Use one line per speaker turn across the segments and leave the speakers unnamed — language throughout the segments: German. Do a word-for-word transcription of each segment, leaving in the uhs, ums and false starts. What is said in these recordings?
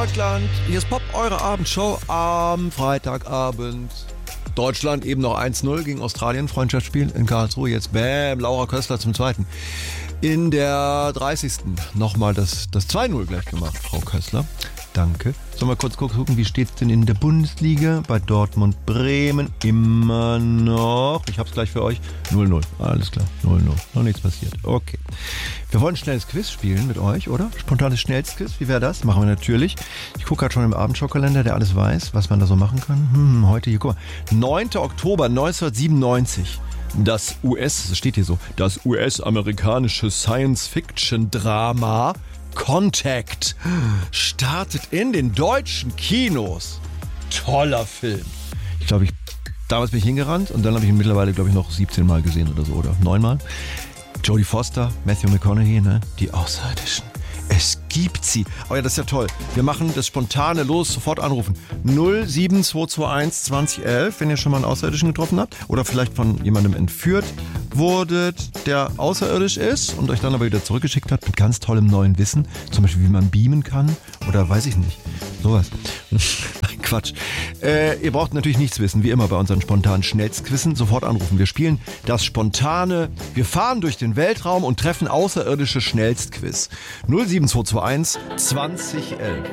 Deutschland, hier ist Pop, eure Abendshow am Freitagabend. Deutschland eben noch eins null gegen Australien, Freundschaftsspiel in Karlsruhe. Jetzt bäm, Laura Köstler zum Zweiten. In der dreißigsten nochmal das, das zwei null gleich gemacht, Frau Köstler. Danke. Sollen wir kurz gucken, wie steht es denn in der Bundesliga? Bei Dortmund Bremen immer noch. Ich hab's gleich für euch. null null. Alles klar. null null. Noch nichts passiert. Okay. Wir wollen ein schnelles Quiz spielen mit euch, oder? Spontanes Schnellsquiz. Wie wäre das? Machen wir natürlich. Ich gucke gerade schon im Abendschau-Kalender, der alles weiß, was man da so machen kann. Hm, heute hier, guck mal. neunter Oktober neunzehnhundertsiebenundneunzig. Das U S, das steht hier so, das U S-amerikanische Science-Fiction-Drama Contact startet in den deutschen Kinos. Toller Film. Ich glaube, ich damals bin ich hingerannt und dann habe ich ihn mittlerweile, glaube ich, noch siebzehn Mal gesehen oder so, oder neun Mal. Jodie Foster, Matthew McConaughey, ne? Die Außerirdischen. Es gibt sie. Oh ja, das ist ja toll. Wir machen das spontane los, sofort anrufen. null sieben zwei zwei eins zwanzig elf, wenn ihr schon mal einen Außerirdischen getroffen habt oder vielleicht von jemandem entführt wurdet, der außerirdisch ist und euch dann aber wieder zurückgeschickt hat mit ganz tollem neuen Wissen. Zum Beispiel, wie man beamen kann oder weiß ich nicht. Sowas. Quatsch. Äh, ihr braucht natürlich nichts wissen, wie immer bei unseren spontanen Schnellsquissen. Sofort anrufen. Wir spielen das spontane, wir fahren durch den Weltraum und treffen außerirdische Schnellstquiz. null sieben zwei zwei eins zwanzig elf.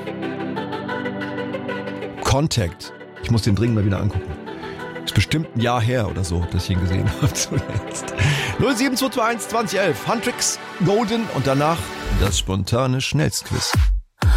Contact. Ich muss den dringend mal wieder angucken. Ist bestimmt ein Jahr her oder so, dass ich ihn gesehen habe zuletzt. null sieben zwei zwei eins zwanzig elf. Huntrix, Golden und danach das spontane Schnellstquiz.